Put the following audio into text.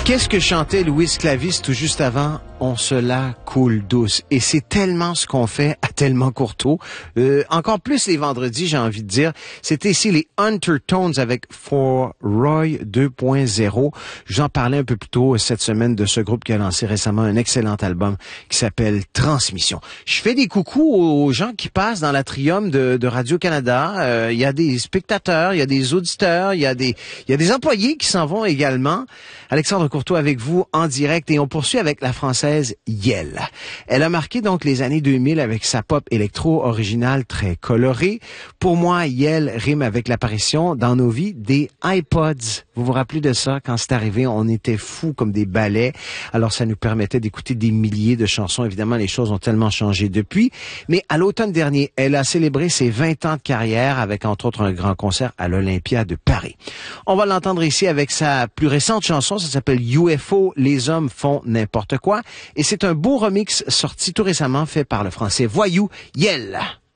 Qu'est-ce que chantait Louise Clavis tout juste avant? On se la coule douce. Et c'est tellement ce qu'on fait à tellement courto. Encore plus les vendredis, j'ai envie de dire. C'était ici les Undertones avec For Roy 2.0. Je vous en parlais un peu plus tôt cette semaine de ce groupe qui a lancé récemment un excellent album qui s'appelle Transmission. Je fais des coucous aux gens qui passent dans l'atrium de Radio-Canada. Il y a des spectateurs, il y a des auditeurs, il y a des employés qui s'en vont également. Alexandre Courteau avec vous en direct et on poursuit avec la française Yel. Elle a marqué donc les années 2000 avec sa pop électro originale très colorée. Pour moi, Yel rime avec l'apparition dans nos vies des iPods. Vous vous rappelez de ça? Quand c'est arrivé, on était fous comme des balais. Alors, ça nous permettait d'écouter des milliers de chansons. Évidemment, les choses ont tellement changé depuis. Mais à l'automne dernier, elle a célébré ses 20 ans de carrière avec, entre autres, un grand concert à l'Olympia de Paris. On va l'entendre ici avec sa plus récente chanson. Ça s'appelle UFO, Les hommes font n'importe quoi. Et c'est un beau remix sorti tout récemment fait par le français Voyou Yel.